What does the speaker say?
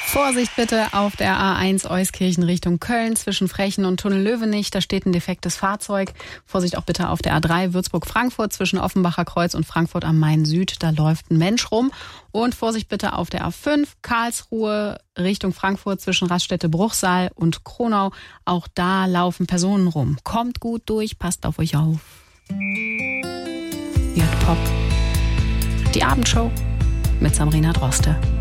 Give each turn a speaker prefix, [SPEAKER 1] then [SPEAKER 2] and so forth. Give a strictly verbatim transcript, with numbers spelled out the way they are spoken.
[SPEAKER 1] Vorsicht bitte auf der A eins Euskirchen Richtung Köln zwischen Frechen und Tunnel Löwenich. Da steht ein defektes Fahrzeug. Vorsicht auch bitte auf der A drei Würzburg-Frankfurt zwischen Offenbacher Kreuz und Frankfurt am Main Süd. Da läuft ein Mensch rum. Und Vorsicht bitte auf der A fünf Karlsruhe Richtung Frankfurt zwischen Raststätte-Bruchsal und Kronau. Auch da laufen Personen rum. Kommt gut durch, passt auf euch auf. J-Pop. Die Abendshow mit Sabrina Droste.